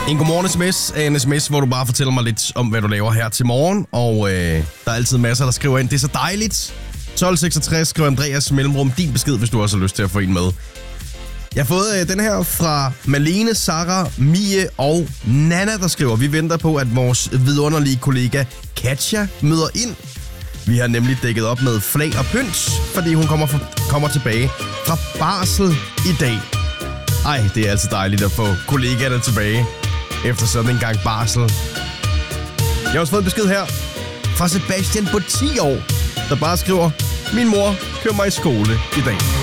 En godmorgen sms er en sms, hvor du bare fortæller mig lidt om, hvad du laver her til morgen. Og der er altid masser, der skriver ind. Det er så dejligt. 1266 skriver Andreas mellemrum din besked, hvis du også har lyst til at få en med. Jeg har fået den her fra Malene, Sara, Mie og Nana, der skriver: Vi venter på, at vores vidunderlige kollega Katja møder ind. Vi har nemlig dækket op med flag og pynt, fordi hun kommer tilbage fra barsel i dag. Ej, det er altså dejligt at få kollegaerne tilbage efter sådan en gang barsel. Jeg har også fået en besked her fra Sebastian på 10 år, der bare skriver: Min mor kører mig i skole i dag.